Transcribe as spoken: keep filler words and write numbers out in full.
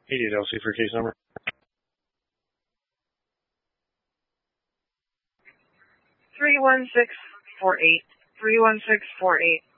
eighty-eight L C for case number. three one six four eight. three one six four eight.